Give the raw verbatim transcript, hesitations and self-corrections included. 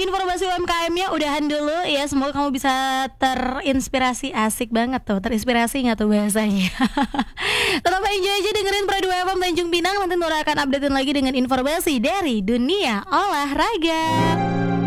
informasi U M K M-nya udahan dulu ya. Semoga kamu bisa terinspirasi. Asik banget tuh, terinspirasi gak tuh bahasanya. Tetap enjoy aja dengerin Pradu F M Tanjung Pinang. Nanti Nura akan updatein lagi dengan informasi dari dunia olahraga.